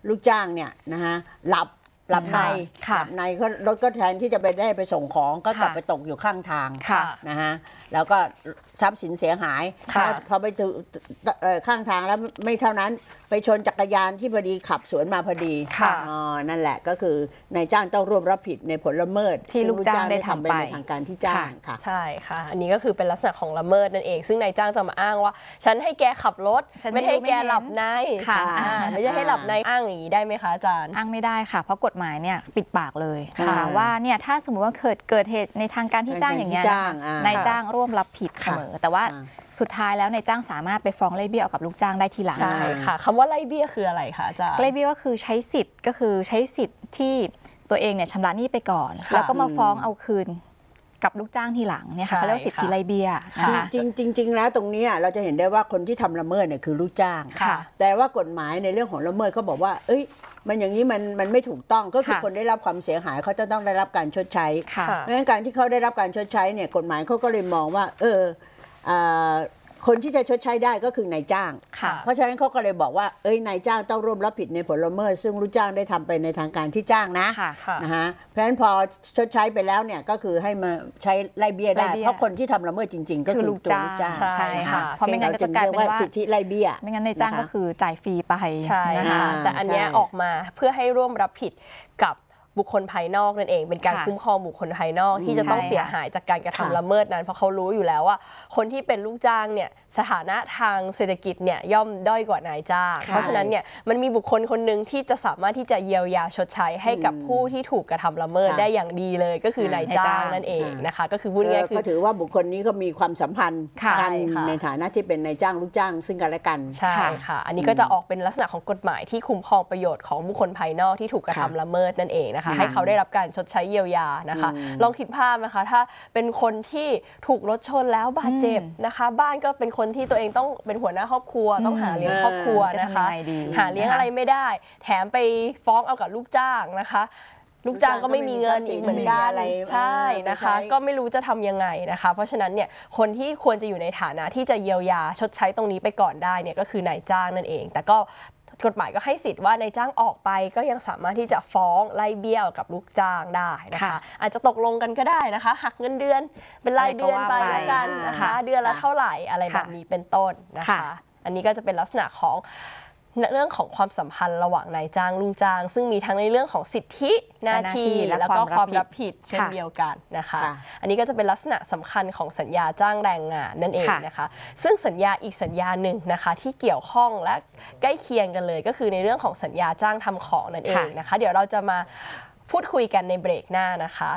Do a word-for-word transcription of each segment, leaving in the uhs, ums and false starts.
ลูกจ้างเนี่ยนะฮะหลับหลับในหลับในก็รถก็แทนที่จะไปได้ไปส่งของก็กลับไปตกอยู่ข้างทางนะฮะแล้วก็ทรัพย์สินเสียหายพอไปถึงข้างทางแล้วไม่เท่านั้นไปชนจักรยานที่พอดีขับสวนมาพอดีอ๋อนั่นแหละก็คือนายจ้างต้องร่วมรับผิดในผลละเมิดที่ลูกจ้างได้ทำไปในทางการที่จ้างค่ะใช่ค่ะอันนี้ก็คือเป็นลักษณะของละเมิดนั่นเองซึ่งนายจ้างจะมาอ้างว่าฉันให้แกขับรถไม่ให้แกหลับในไม่ใช่ให้หลับในอ้างอย่างนี้ได้ไหมคะอาจารย์อ้างไม่ได้ค่ะเพราะกฎหมายเนี่ยปิดปากเลยค่ะว่าเนี่ยถ้าสมมติว่าเกิดเกิดเหตุในทางการที่จ้างอย่างเงี้ยนายจ้างร่วมรับผิดเสมอแต่ว่าสุดท้ายแล้วนายจ้างสามารถไปฟ้องไล่เบี้ยกับลูกจ้างได้ทีหลังใช่ค่ะคำว่าไล่เบี้ยคืออะไรคะอาจารย์ไล่เบี้ยก็คือใช้สิทธิ์ก็คือใช้สิทธิ์ที่ตัวเองเนี่ยชำระหนี้ไปก่อนแล้วก็มาฟ้องเอาคืนกับลูกจ้างทีหลังเนี่ยค่ะเขาเรียกว่าสิทธิไล่เบี้ยนะคะจริงจริงแล้วตรงนี้เราจะเห็นได้ว่าคนที่ทำละเมิดเนี่ยคือลูกจ้างแต่ว่ากฎหมายในเรื่องของละเมิดเขาบอกว่าเอ้ยมันอย่างนี้มันมันไม่ถูกต้องก็คือคนได้รับความเสียหายเขาจะต้องได้รับการชดใช้เพราะฉะนั้นการที่เขาได้รับการชดใช้เนี่ยกฎหมายเขาก็เลยมองว่าเออคนที่จะชดใช้ได้ก็คือนายจ้างเพราะฉะนั้นเขาก็เลยบอกว่าเอ้ยนายจ้างต้องร่วมรับผิดในผลละเมิดซึ่งลูกจ้างได้ทำไปในทางการที่จ้างนะนะฮะเพราะฉะนั้นพอชดใช้ไปแล้วเนี่ยก็คือให้มาใช้ไล่เบี้ยได้เพราะคนที่ทำละเมิดจริงๆก็คือลูกจ้างใช่ค่ะเพราะไม่งั้นก็จะกลายเป็นว่าสิทธิไล่เบี้ยไม่งั้นนายจ้างก็คือจ่ายฟรีไปใช่ค่ะแต่อันนี้ออกมาเพื่อให้ร่วมรับผิดกับบุคคลภายนอกนั่นเองเป็นการคุ้มครองบุคคลภายนอกที่จะต้องเสียหายจากการกระทำละเมิดนั้นเพราะเขารู้อยู่แล้วว่าคนที่เป็นลูกจ้างเนี่ยสถานะทางเศรษฐกิจเนี่ยย่อมด้อยกว่านายจ้างเพราะฉะนั้นเนี่ยมันมีบุคคลคนหนึ่งที่จะสามารถที่จะเยียวยาชดใช้ให้กับผู้ที่ถูกกระทำละเมิดได้อย่างดีเลยก็คือนายจ้างนั่นเองนะคะก็คือพูดง่ายๆคือถือว่าบุคคลนี้ก็มีความสัมพันธ์กันในฐานะที่เป็นนายจ้างลูกจ้างซึ่งกันและกันใช่ค่ะอันนี้ก็จะออกเป็นลักษณะของกฎหมายที่คุ้มครองประโยชน์ของบุคคลภายนอกที่ถูกกระทำละเมิดนั่นเองนะคะให้เขาได้รับการชดใช้เยียวยานะคะลองคิดภาพนะคะถ้าเป็นคนที่ถูกรถชนแล้วบาดเจ็บนะคะบ้านก็เป็นคนที่ตัวเองต้องเป็นหัวหน้าครอบครัวต้องหาเลี้ยงครอบครัวนะคะหาเลี้ยงอะไรไม่ได้แถมไปฟ้องเอากับลูกจ้างนะคะลูกจ้างก็ไม่มีเงินอีกเหมือนกันใช่นะคะก็ไม่รู้จะทำยังไงนะคะเพราะฉะนั้นเนี่ยคนที่ควรจะอยู่ในฐานะที่จะเยียวยาชดใช้ตรงนี้ไปก่อนได้เนี่ยก็คือนายจ้างนั่นเองแต่ก็กฎหมายก็ให้สิทธิ์ว่านายจ้างออกไปก็ยังสามารถที่จะฟ้องไล่เบี้ยกับลูกจ้างได้นะคะอาจจะตกลงกันก็ได้นะคะหักเงินเดือนเป็นรายเดือนไปแล้วกันนะคะเดือนละเท่าไหร่อะไรแบบนี้เป็นต้นนะคะอันนี้ก็จะเป็นลักษณะของเรื่องของความสัมพันธ์ระหว่างนายจ้างลูกจ้างซึ่งมีทั้งในเรื่องของสิทธิหน้าที่แล้วก็ความรับผิดเช่นเดียวกันนะคะอันนี้ก็จะเป็นลักษณะสำคัญของสัญญาจ้างแรงงานนั่นเองนะคะซึ่งสัญญาอีกสัญญาหนึ่งนะคะที่เกี่ยวข้องและใกล้เคียงกันเลยก็คือในเรื่องของสัญญาจ้างทำของนั่นเองนะคะเดี๋ยวเราจะมาพูดคุยกันในเบรกหน้านะคะ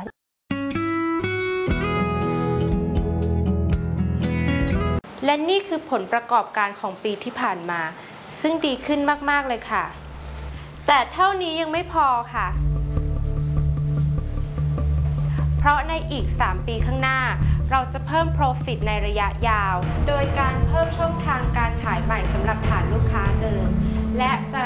และนี่คือผลประกอบการของปีที่ผ่านมาซึ่งดีขึ้นมากๆเลยค่ะแต่เท่านี้ยังไม่พอค่ะเพราะในอีกสามปีข้างหน้าเราจะเพิ่ม profit ในระยะยาวโดยการเพิ่มช่องทางการขายใหม่สำหรับฐานลูกค้าเดิมและจะ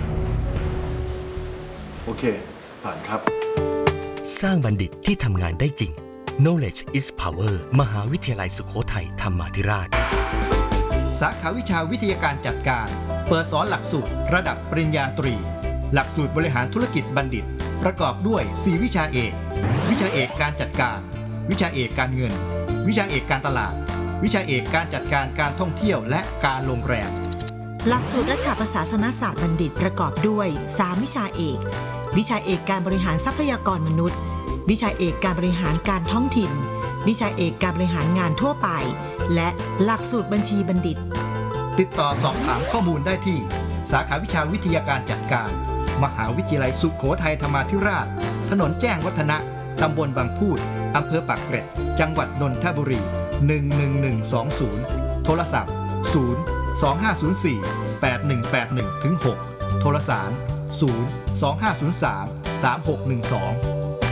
โอเคผ่านครับสร้างบัณฑิตที่ทำงานได้จริง Knowledge is Power มหาวิทยาลัยสุโขทัยธรรมาธิราชสาขาวิชาวิทยาการจัดการเปิดสอนหลักสูตรระดับปริญญาตรีหลักสูตรบริหารธุรกิจบัณฑิตประกอบด้วยสี่วิชาเอกวิชาเอกการจัดการวิชาเอกการเงินวิชาเอกการตลาดวิชาเอกการจัดการการท่องเที่ยวและการโรงแรมหลักสูตรรัฐประศาสนศาสตร์บัณฑิตประกอบด้วยสามวิชาเอกวิชาเอกการบริหารทรัพยากรมนุษย์วิชาเอกการบริหารการท้องถิ่นวิชาเอกการบริหารงานทั่วไปและหลักสูตรบัญชีบัณฑิตติดต่อสอบถามข้อมูลได้ที่สาขาวิชาวิทยาการจัดการมหาวิทยาลัยสุโขทัยธรรมาธิราชถนนแจ้งวัฒนะตำบลบางพูดอำเภอปากเกร็ดจังหวัดนนทบุรีหนึ่งหนึ่งหนึ่งสองศูนย์โทรศัพท์ศูนย์ สอง ห้า ศูนย์ สี่ แปด หนึ่ง แปด หนึ่ง ถึง หกโทรสารศูนย์ สอง ห้า ศูนย์ สาม สาม หก หนึ่ง สอง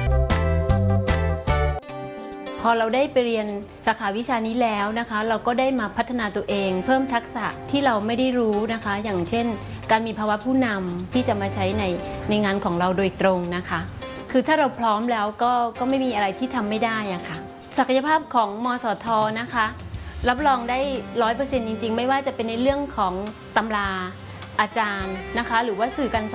พอเราได้ไปเรียนสาขาวิชานี้แล้วนะคะเราก็ได้มาพัฒนาตัวเองเพิ่มทักษะที่เราไม่ได้รู้นะคะอย่างเช่นการมีภาวะผู้นำที่จะมาใช้ในในงานของเราโดยตรงนะคะคือถ้าเราพร้อมแล้วก็ก็ไม่มีอะไรที่ทำไม่ได้อะค่ะศักยภาพของมสท.นะคะรับรองได้ ร้อยเปอร์เซ็นต์ จริงๆไม่ว่าจะเป็นในเรื่องของตำราอาจารย์นะคะหรือว่าสื่อการสอน